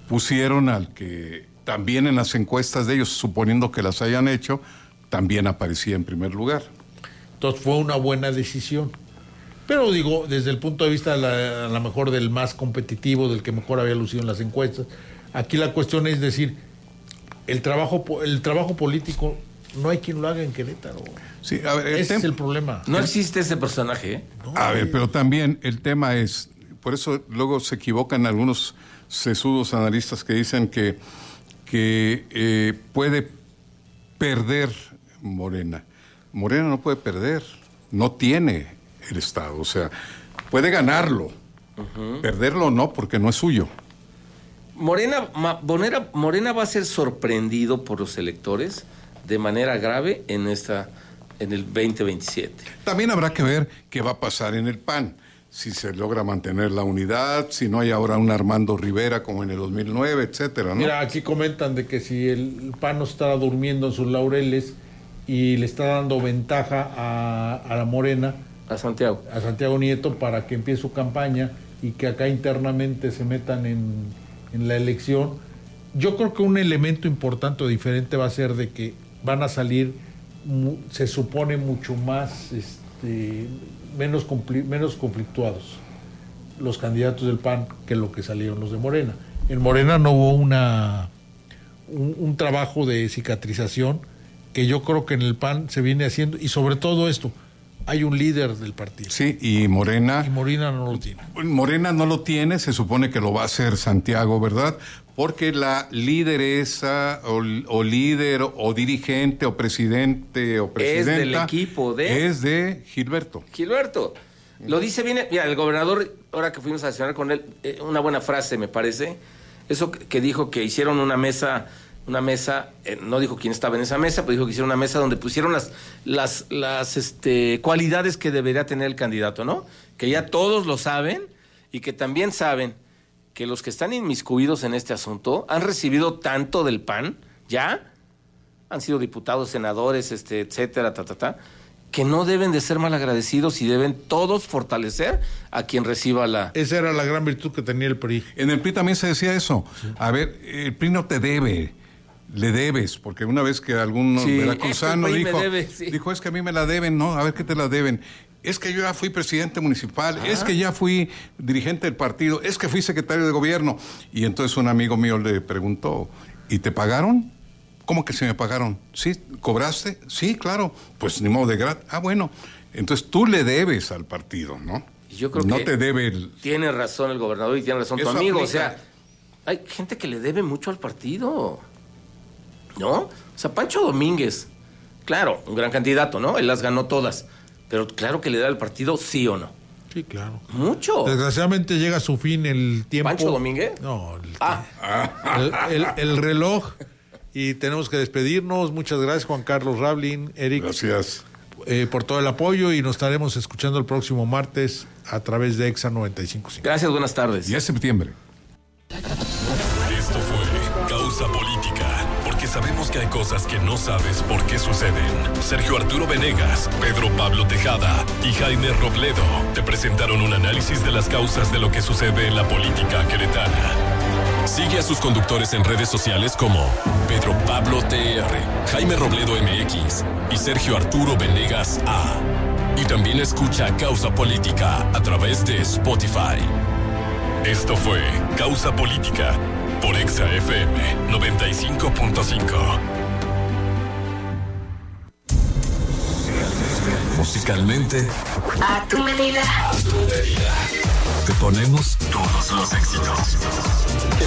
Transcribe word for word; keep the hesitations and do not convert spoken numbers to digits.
pusieron al que también en las encuestas de ellos, suponiendo que las hayan hecho, también aparecía en primer lugar. Entonces fue una buena decisión. Pero digo, desde el punto de vista la, a lo mejor del más competitivo, del que mejor había lucido en las encuestas, aquí la cuestión es decir, el trabajo el trabajo político no hay quien lo haga en Querétaro. Sí, a ver, ese tem- es el problema. No existe ese personaje, ¿eh? No, a ver, pero también el tema es, por eso luego se equivocan algunos sesudos analistas que dicen que, que eh, puede perder Morena. Morena no puede perder, no tiene el Estado, o sea, puede ganarlo, uh-huh. Perderlo no, porque no es suyo. Morena, Morena, Morena va a ser sorprendido por los electores de manera grave en esta, en el veinte veintisiete. También habrá que ver qué va a pasar en el P A N, si se logra mantener la unidad, si no hay ahora un Armando Rivera como en el dos mil nueve, etcétera, ¿no? Mira, aquí comentan de que si el P A N no está durmiendo en sus laureles y le está dando ventaja a, a la Morena, a Santiago. A Santiago Nieto para que empiece su campaña y que acá internamente se metan en, en la elección. Yo creo que un elemento importante o diferente va a ser de que van a salir, se supone, mucho más, este, menos, compli- menos conflictuados los candidatos del P A N que lo que salieron los de Morena. En Morena no hubo una un, un trabajo de cicatrización que yo creo que en el P A N se viene haciendo, y sobre todo esto, hay un líder del partido. Sí, y Morena... Y Morena no lo tiene. Morena no lo tiene, se supone que lo va a hacer Santiago, ¿verdad? Porque la lideresa o, o líder o dirigente o presidente o presidenta... Es del equipo de... Es de Gilberto. Gilberto. Lo dice bien, mira, el gobernador, ahora que fuimos a cenar con él, eh, una buena frase me parece, eso que dijo que hicieron una mesa... una mesa, eh, no dijo quién estaba en esa mesa, pero dijo que hicieron una mesa donde pusieron las las las este cualidades que debería tener el candidato, ¿no? Que ya todos lo saben y que también saben que los que están inmiscuidos en este asunto han recibido tanto del P A N, ya han sido diputados, senadores, este, etcétera, ta, ta, ta, que no deben de ser malagradecidos y deben todos fortalecer a quien reciba la... Esa era la gran virtud que tenía el P R I. En el P R I también se decía eso. Sí. A ver, el P R I no te debe... Le debes, porque una vez que algún sí, veracruzano es que dijo, debe, sí. dijo, es que a mí me la deben, ¿no? A ver qué te la deben. Es que yo ya fui presidente municipal, ah. es que ya fui dirigente del partido, es que fui secretario de gobierno. Y entonces un amigo mío le preguntó, ¿y te pagaron? ¿Cómo que se me pagaron? ¿Sí? ¿Cobraste? Sí, claro. Pues ni modo de gratis. Ah, bueno. Entonces tú le debes al partido, ¿no? Yo creo no que te debe el... Tiene razón el gobernador y tiene razón tu amigo. Aplica. O sea, hay gente que le debe mucho al partido, ¿no? O sea, Pancho Domínguez, claro, un gran candidato, ¿no? Él las ganó todas, pero claro que le da al partido, sí o no. Sí, claro. Mucho. Desgraciadamente llega a su fin el tiempo. ¿Pancho Domínguez? No, el, ah. el, el, el reloj, y tenemos que despedirnos. Muchas gracias, Juan Carlos Rablin, Eric. Gracias. Eh, por todo el apoyo, y nos estaremos escuchando el próximo martes a través de Exa noventa y cinco punto cinco. Gracias, buenas tardes. Ya es septiembre. Esto fue Causa Política, porque sabemos que hay cosas que no sabes por qué suceden. Sergio Arturo Venegas, Pedro Pablo Tejada y Jaime Robledo te presentaron un análisis de las causas de lo que sucede en la política queretana. Sigue a sus conductores en redes sociales como Pedro Pablo T R, Jaime Robledo M X y Sergio Arturo Venegas A. Y también escucha Causa Política a través de Spotify. Esto fue Causa Política por Exa F M noventa y cinco punto cinco. Musicalmente, a tu medida. a tu medida. Te ponemos todos los éxitos.